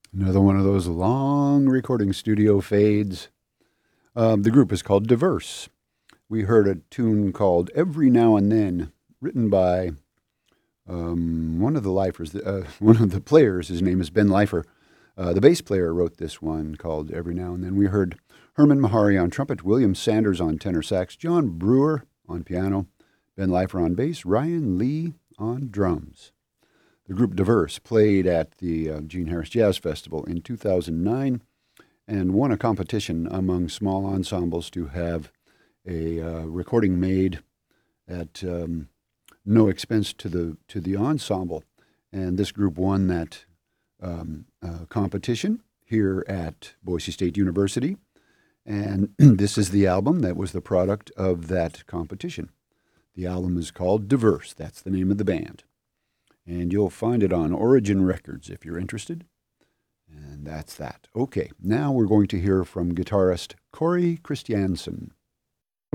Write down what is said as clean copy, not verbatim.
Another one of those long recording studio fades. The group is called Diverse. We heard a tune called Every Now and Then, written by one of the lifers, one of the players. His name is Ben Lifer. The bass player wrote this one called Every Now and Then. We heard Herman Mahari on trumpet, William Sanders on tenor sax, John Brewer on piano, Ben Lifer on bass, Ryan Lee on drums. The group Diverse played at the Gene Harris Jazz Festival in 2009 and won a competition among small ensembles to have a recording made at no expense to the ensemble. And this group won that competition here at Boise State University. And this is the album that was the product of that competition. The album is called Diverse. That's the name of the band. And you'll find it on Origin Records if you're interested. And that's that. Okay, now we're going to hear from guitarist Corey Christiansen.